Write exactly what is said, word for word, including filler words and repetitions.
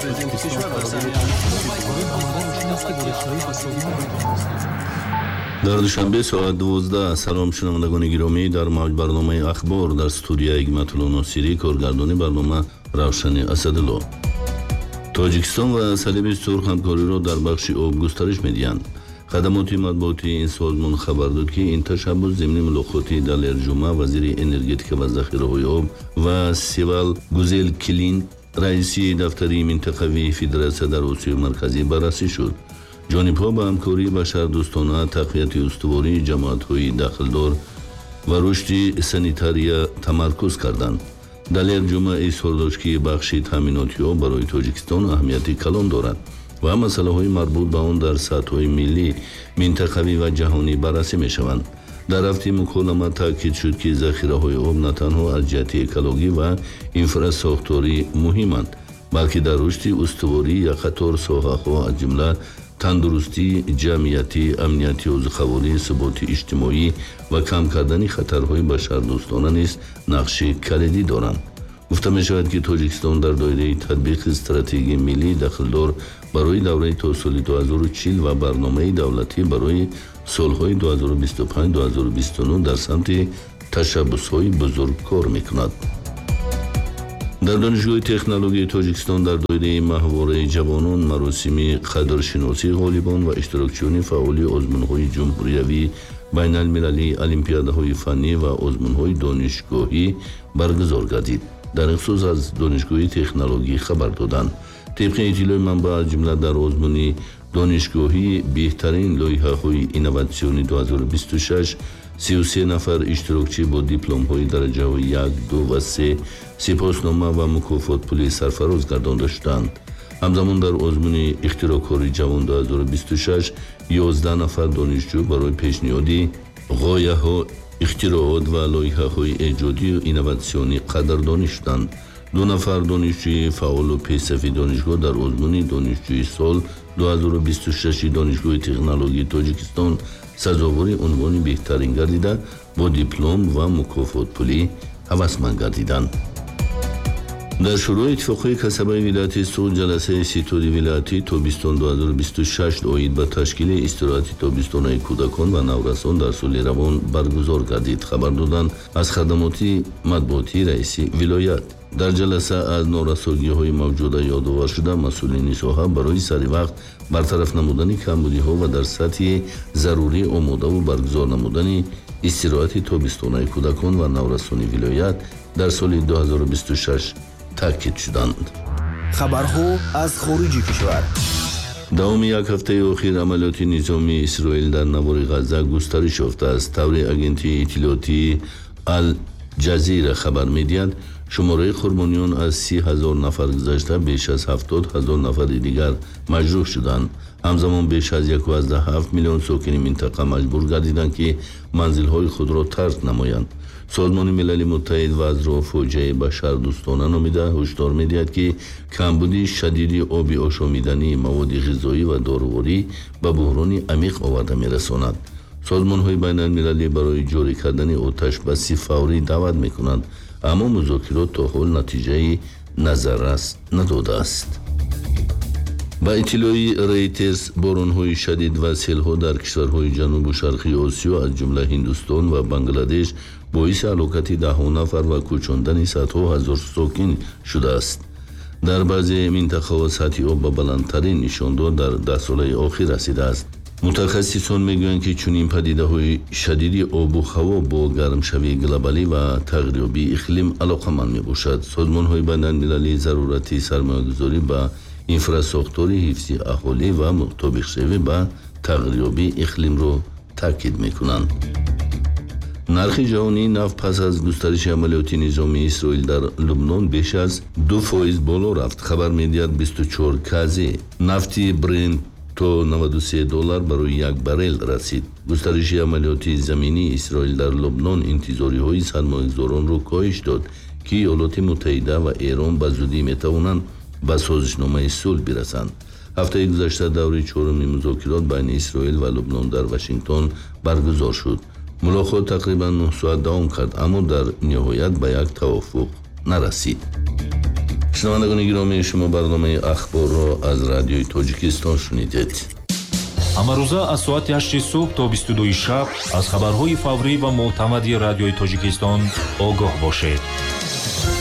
президенти кишвар дар Самия дар душанбе соат дувоздаҳ. Салом шунавандагони гиромӣ, дар мавҷ барномаи ахбор дар студияи Гиматулло Носирӣ, коргардони барнома Равшани Асадулло. Тоҷикистон ва Салиби Сурх ҳамкориро дар бахши об густариш медиҳанд. хадамоти матбуотии ин созмон хабар дод, ки ин ташаббус зимни мулоқоти Далер Ҷума, вазири энергетика ва захираҳои об, ва Севал Гузел Килин, раиси дафтари минтақавии федератсия дар Осиёи Марказӣ баррасӣ шуд. ҷонибҳо ба ҳамкорӣ башардӯстона, тақвияти устувории ҷамоатҳои дахлдор ва рушди санитария тамаркуз карданд. Далер Ҷума изҳор дошт, ки бахши таъминоти об барои Тоҷикистон аҳамияти калон дорад ва масъалаҳои марбут ба он дар сатҳҳои миллӣ, минтақавӣ ва ҷаҳонӣ баррасӣ мешаванд. дар ҳафти муколама таъкид шуд, ки захираҳои об на танҳо аз ҷиҳати экологӣ ва инфрасохторӣ муҳиманд, балки дар рушди устуворӣ якқатор соҳаҳо аз ҷумла тандурустӣ, ҷамъиятӣ, амнияти озуқаворӣ, суботи иҷтимоӣ ва кам кардани хатарҳои башардӯстона низ нақши калидӣ доранд. гуфта мешавад, ки Тоҷикистон дар доираи татбиқи стратегияи миллии дахлдор барои давраи то соли ду ҳазору чил ва барномаи давлатӣ барои солҳои ду ҳазору бисту панҷ ду ҳазору бисту нӯ дар самти ташаббусҳои бузург кор мекунад. дар донишгоҳи технологияи Тоҷикистон дар доираи маҳвораи ҷавонон маросими қадршиносии ғолибон ва иштирокчиёни фаъоли озмунҳои ҷумҳуриявӣ, байналмилалии олимпиадаҳои фаннӣ ва озмунҳои донишгоҳӣ баргузор гардид. дар ин хусус аз донишгоҳи технологӣ хабар доданд. тибқи иттилои манба, аз ҷумла дар озмуни донишгоҳӣ беҳтарин лоиҳаҳои инноватсиони ду ҳазору бисту шаш си у се нафар иштирокчӣ бо дипломҳои дараҷаҳои як, ду ва се сипоснома ва мукофотпули сарфароз гардонда шуданд. ҳамзамон дар озмуни ихтирокори ҷавон ду ҳазору бисту шаш ёздаҳ нафар донишҷӯ барои пешниҳоди ғояҳо, ихтироот ва лоиҳаҳои эҷодию инноватсионӣ қадрдонӣ шуданд. ду нафар донишҷӯи фаъолу песафи донишгоҳ дар озмуни донишҷӯи сол ду ҳазору бисту шаши Донишгоҳи технологии Тоҷикистон сазовори унвони беҳтарин гардида, бо диплом ва мукофотпулӣ ҳавасманд гардиданд. дар шӯрои иттифоқҳои касабаи вилояти Суд ҷаласаи ситори вилоятӣ тобистон ду ҳазору бисту шаш оид ба ташкили истироҳати тобистонаи кӯдакон ва наврасон дар соли равон баргузор гардид, хабар доданд аз хадамоти матбуотии раиси вилоят. дар ҷаласа аз норасогиҳои мавҷуда ёдовар шуда, масъулини соҳа барои саривақт бартараф намудани камбудиҳо ва дар сатҳи зарурӣ омодаву баргузор намудани истироҳати тобистонаи кӯдакон ва наврасони вилоят дар соли ду ҳазору бисту шаш таъкид шуданд. хабарҳо аз хориҷи кишвар. давоми як ҳафтаи охир амалиёти низомии Исроил дар навори Ғазза густариш ёфтааст. таври агентии иттилоотии Ал Ҷазира хабар медиҳад, шумораи қурбониён аз си ҳазор нафар гузашта, беш аз ҳафтод ҳазор нафари дигар маҷрӯҳ шуданд. ҳамзамон беш аз якоздаҳ ҳафт миллион сокини минтақа маҷбур гардиданд, ки манзилҳои худро тарк намоянд. созмони милали муттаҳид вазъро фоҷиаи башардӯстона номида ҳушдор медиҳад, ки камбуди шадиди оби ошомиданӣ, маводи ғизоӣ ва доруворӣ ба буҳрони амиқ оварда мерасонад. созмонҳои байналмилалӣ барои ҷорӣ кардани оташбаси фаврӣ даъват мекунанд, аммо музокирот то ҳол натиҷаи назаррас надодааст. ба иттилои Reuters, боронҳои шадид ва селҳо дар кишварҳои ҷанубу шарқии Осиё аз ҷумла Ҳиндустон ва Бангладеш боиси ҳалокати даҳҳо нафар ва кӯчондани садҳо ҳазор сокин шудааст. дар баъзе минтақаҳо сатҳи об ба баландтарин нишондод дар даҳсолаи охир расидааст. мутахассисон мегӯянд, ки чунин падидаҳои шадиди обу ҳаво бо гармшавии глобалӣ ва тағйирёбии иқлим алоқаманд мебошад. созмонҳои байналмилалӣ зарурати сармоягузорӣ ба инфрасохтори ҳифзи аҳолӣ ва мутобиқшавӣ ба тағйирёбии иқлимро таъкид мекунанд. нархи ҷаҳонии нафт пас аз густариши амалиёти низомии Исроил дар Лубнон беш аз ду фоиз боло рафт, хабар медиҳад бисту чор кази. нафти Brent то наваду се доллар барои як баррел расид. густариши амалиёти заминии Исроил дар Лубнон интизориҳои сармоягузоронро коҳиш дод, ки Иёлоти Муттаҳида ва Эрон ба зудӣ метавонанд ба созишномаи сулҳ бирасанд. ҳафтаи гузашта даври чорумии музокирот байни Исроил ва Лубнон дар Вашингтон баргузор шуд. мулоқот тақрибан нӯҳ соат давом кард, аммо дар ниҳоят ба як тавофуқ нарасид. шунавандагони гиромӣ, шумо барномаи ахборро аз радиои тоҷикистон шунидед. ҳамарӯза аз соати ҳашти субҳ то бисту дуи шаб аз хабарҳои фаврӣ ва мӯътамади радиои тоҷикистон огоҳ бошед.